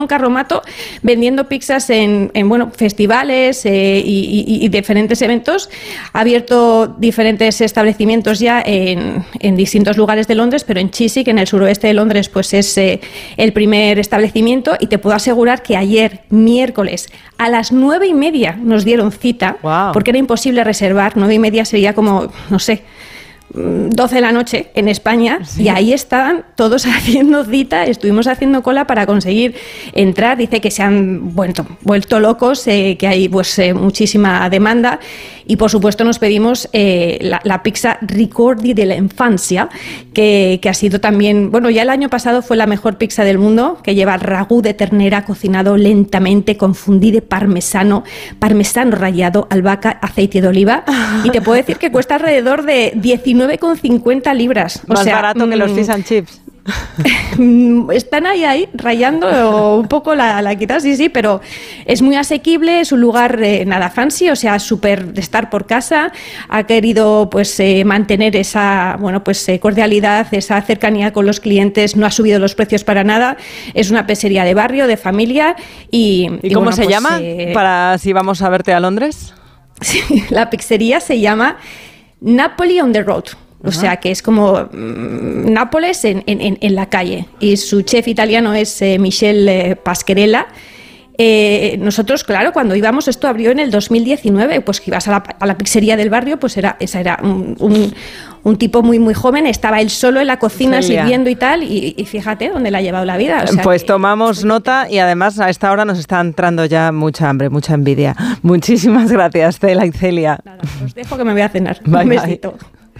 carromato vendiendo pizzas en festivales y diferentes eventos. Ha abierto diferentes establecimientos ya en distintos lugares de Londres, pero en Chiswick, en el suroeste de Londres, pues es el primer establecimiento, y te puedo asegurar que ayer, miércoles, a las 9:30 nos dieron cita, porque era imposible reservar. 9:30 sería como, no sé, 12 de la noche en España, sí. Y ahí estaban todos haciendo cita, estuvimos haciendo cola para conseguir entrar. Dice que se han vuelto locos, que hay muchísima demanda, y por supuesto nos pedimos la pizza Ricordi de la infancia, que ha sido también, ya el año pasado fue la mejor pizza del mundo, que lleva ragú de ternera cocinado lentamente con fondue de parmesano rallado, albahaca, aceite de oliva, y te puedo decir que cuesta alrededor de 19,50 libras. Más barato que los fish and chips. Están ahí rayando un poco la quita, sí, pero es muy asequible, es un lugar nada fancy, súper de estar por casa. Ha querido mantener esa cordialidad, esa cercanía con los clientes, no ha subido los precios para nada. Es una pizzería de barrio, de familia. ¿Y cómo se llama? Para si vamos a verte a Londres. Sí, la pizzería se llama Napoli on the Road. O sea, que es como Nápoles en la calle. Y su chef italiano es Michel Pasquerella. Nosotros, claro, cuando íbamos, esto abrió en el 2019, pues que ibas a la pizzería del barrio, pues era un tipo muy, muy joven, estaba él solo en la cocina sirviendo y tal, y fíjate dónde le ha llevado la vida. Pues tomamos nota, y además a esta hora nos está entrando ya mucha hambre, mucha envidia. Muchísimas gracias, Cela y Celia. Nada, os dejo que me voy a cenar. Bye, un besito.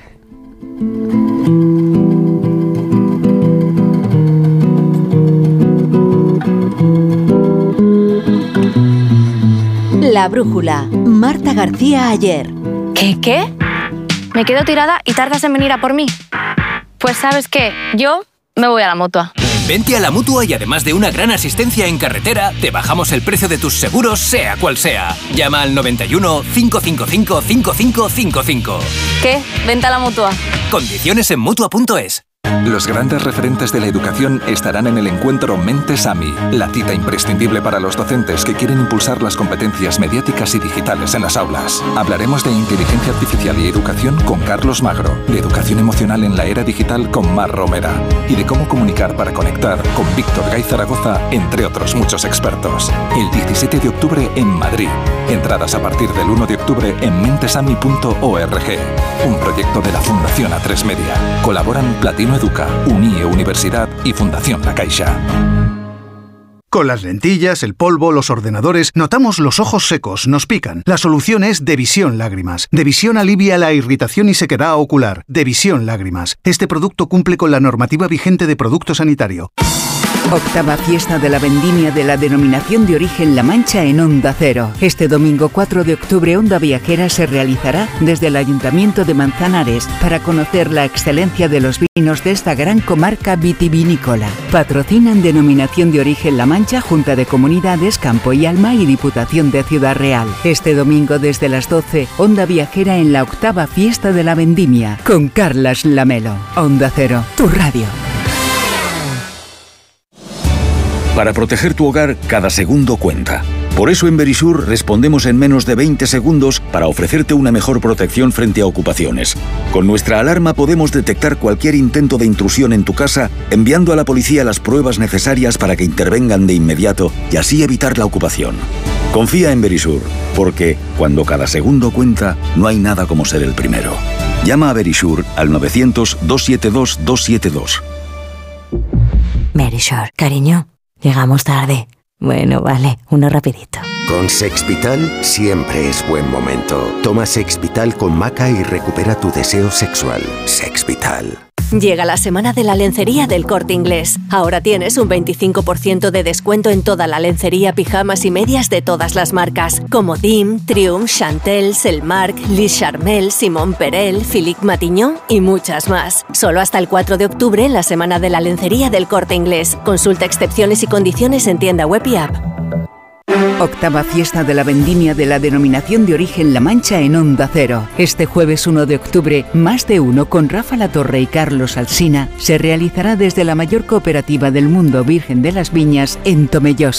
La brújula. Marta García Ayer. ¿Qué? Me quedo tirada y tardas en venir a por mí. Pues ¿sabes qué? Yo me voy a la Mutua. Vente a la Mutua y además de una gran asistencia en carretera, te bajamos el precio de tus seguros, sea cual sea. Llama al 91 555 5555. ¿Qué? Vente a la Mutua. Condiciones en Mutua.es. Los grandes referentes de la educación estarán en el encuentro Mentes AMI, la cita imprescindible para los docentes que quieren impulsar las competencias mediáticas y digitales en las aulas. Hablaremos de inteligencia artificial y educación con Carlos Magro, de educación emocional en la era digital con Mar Romera, y de cómo comunicar para conectar con Víctor Gay Zaragoza, entre otros muchos expertos. El 17 de octubre en Madrid. Entradas a partir del 1 de octubre en mentesami.org. Un proyecto de la Fundación A3 Media. Colaboran Platino Educa, UNIE Universidad y Fundación La Caixa. Con las lentillas, el polvo, los ordenadores, notamos los ojos secos, nos pican. La solución es Devisión Lágrimas. Devisión alivia la irritación y sequedad ocular. Devisión Lágrimas. Este producto cumple con la normativa vigente de producto sanitario. Octava fiesta de la vendimia de la denominación de origen La Mancha en Onda Cero. Este domingo 4 de octubre Onda Viajera se realizará desde el Ayuntamiento de Manzanares para conocer la excelencia de los vinos de esta gran comarca vitivinícola. Patrocinan denominación de origen La Mancha, Junta de Comunidades, Campo y Alma y Diputación de Ciudad Real. Este domingo desde las 12, Onda Viajera en la octava fiesta de la vendimia con Carlas Lamelo. Onda Cero, tu radio. Para proteger tu hogar, cada segundo cuenta. Por eso en Verisur respondemos en menos de 20 segundos para ofrecerte una mejor protección frente a ocupaciones. Con nuestra alarma podemos detectar cualquier intento de intrusión en tu casa, enviando a la policía las pruebas necesarias para que intervengan de inmediato y así evitar la ocupación. Confía en Verisur, porque cuando cada segundo cuenta, no hay nada como ser el primero. Llama a Verisur al 900-272-272. Verisur, cariño. Llegamos tarde. Bueno, vale, uno rapidito. Con Sexvital siempre es buen momento. Toma Sexvital con maca y recupera tu deseo sexual. Sexvital. Llega la semana de la lencería del Corte Inglés. Ahora tienes un 25% de descuento en toda la lencería, pijamas y medias de todas las marcas, como Dim, Triumph, Chantel, Selmark, Lis Charmel, Simon Perel, Philippe Matignon y muchas más. Solo hasta el 4 de octubre en la semana de la lencería del Corte Inglés. Consulta excepciones y condiciones en tienda web y app. Octava fiesta de la vendimia de la denominación de origen La Mancha en Onda Cero. Este jueves 1 de octubre, Más de Uno con Rafa Latorre y Carlos Alsina se realizará desde la mayor cooperativa del mundo Virgen de las Viñas en Tomelloso.